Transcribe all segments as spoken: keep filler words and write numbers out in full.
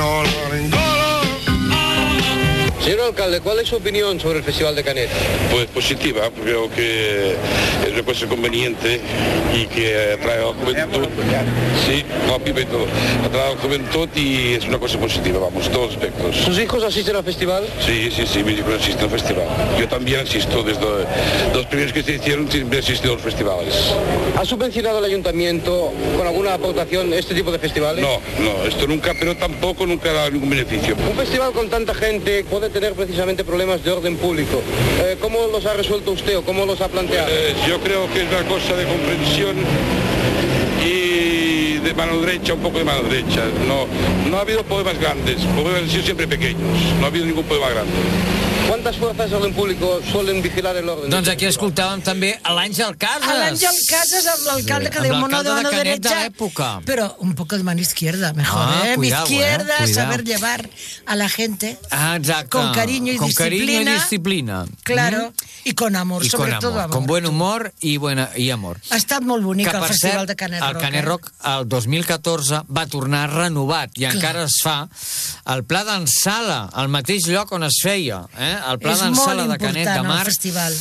Señor alcalde, ¿cuál es su opinión sobre el Festival de Canet? Pues positiva, creo que es una cosa conveniente y que atrae a la juventud. Sí, obviamente, atrae a la juventud y es una cosa positiva, vamos, todos los aspectos. ¿Sus hijos asisten al festival? Sí, sí, sí, mis hijos asisten al festival. Yo también asisto, desde los primeros que se hicieron siempre he asistido a los festivales. ¿Ha subvencionado el ayuntamiento con alguna aportación este tipo de festivales? No, no, esto nunca, pero tampoco nunca ha dado ningún beneficio. Un festival con tanta gente puede tener precisamente problemas de orden público. Eh, ¿Cómo los ha resuelto usted o cómo los ha planteado? Pues, yo creo que es una cosa de comprensión y de mano derecha, un poco de mano derecha. No, no ha habido problemas grandes, problemas han sido siempre pequeños, no ha habido ningún problema grande. ¿Cuántas fuerzas de orden público suelen vigilar el orden? Doncs aquí escoltàvem també a l'Àngel Casas. A l'Àngel Casas amb l'alcalde Sí, que amb diu mano l'alcalde de mano de Canet de derecha. l'època. Pero un poco de mano izquierda, mejor, Ah, ¿eh? Mi cuidado, izquierda, eh, cuidado. saber llevar a la gente. Ah, exacte. Con cariño y con disciplina. Cariño y disciplina. Claro, Mm. y con amor, I con sobre amor. todo amor. Con buen humor i, buena, i amor. Ha estat molt bonic Que, el per Festival cert, de Canet el Rock. Canet eh? Rock el dos mil catorze va tornar renovat i Clar. encara es fa el Pla d'en Sala, al mateix lloc on es feia. Eh? El Pla És d'en molt Sala de Canet de important, Mar. el festival.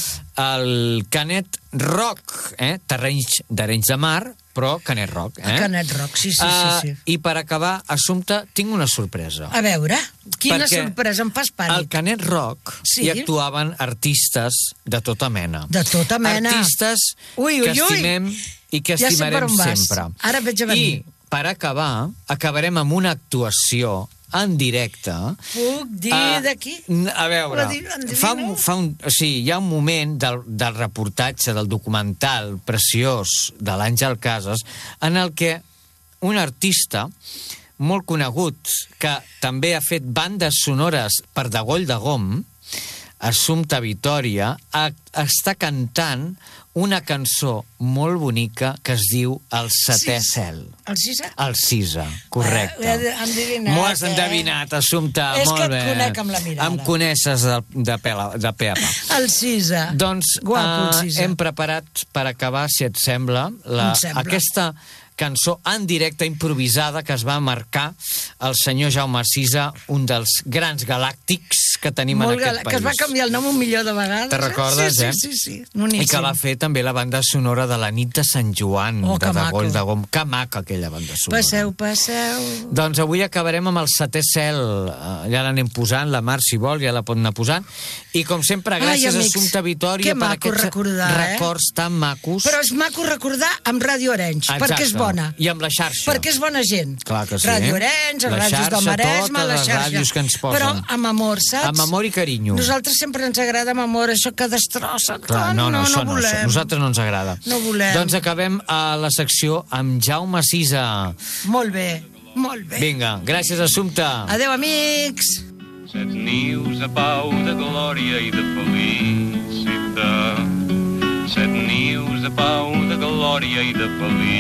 El Canet Rock, eh? Terrenys d'Arenys de Mar, però Canet Rock. Eh? El Canet Rock, sí, sí, Uh, sí, sí. I per acabar, Assumpta, tinc una sorpresa. A veure, quina Perquè sorpresa, em fas Al pànic. Canet Rock Sí. hi actuaven artistes de tota mena. De tota mena. Artistes Ui, ui, que ui. estimem i que Ja sé per estimarem on vas. sempre. Ara veig a venir. I, per acabar, acabarem amb una actuació en directe. Puc dir Ah, d'aquí? A veure, Però di- endevina. fa un, fa un, o sigui, hi ha un moment del, del reportatge, del documental preciós de l'Àngel Casas, en el que un artista molt conegut, que també ha fet bandes sonores per Degoll de Gom, Assumpta Vitòria, a, està cantant una cançó molt bonica que es diu El setè Sis. cel. El Cisa? El Cisa, correcte. Eh, he endevinat, M'ho has eh? endevinat, Assumpta, És molt que et bé. conec amb la mirada. Em coneixes de, de, pela, de pe a pa. El Cisa. Doncs Guapo, el eh, Cisa. hem preparat per acabar, si et sembla, la, Em sembla. aquesta cançó en directe improvisada que es va marcar el senyor Jaume Cisa, un dels grans galàctics que tenim Molt en aquest gal- país. que es va canviar el nom un milió de vegades. Te recordes, sí, eh? Sí, sí, sí. Boníssim. I que va fer també la banda sonora de la nit de Sant Joan, Oh, de que Degoll maco. de Gom. Que maca aquella banda sonora. Passeu, passeu. Doncs avui acabarem amb el setè cel. Eh, Ja l'anem posant, la Mar, si vol, ja la pot anar posant. I com sempre, gràcies Ai, a amics, Assumpta Vitòria que per maco aquests recordar, eh? records tan macos. Però és maco recordar amb Ràdio Arenys, Exacte. perquè és bona. I amb la xarxa. Perquè és bona gent. Clar que sí. Ràdio Arenys, La les ràdios xarxa, del Maresme, totes la les xarxa. ràdios que ens posen. Però amb amor, saps? Amb amor i carinyo. Nosaltres sempre ens agrada amb amor, això que destrossa. Clar, no, no, no, això no no, això. volem. Nosaltres no ens agrada. No volem. Doncs acabem a la secció amb Jaume Cisa. Molt bé, molt bé. Vinga, gràcies, Assumpta. Adéu, amics. Set nius a pau de glòria i de felicitat. Set nius a pau de glòria i de felicitat.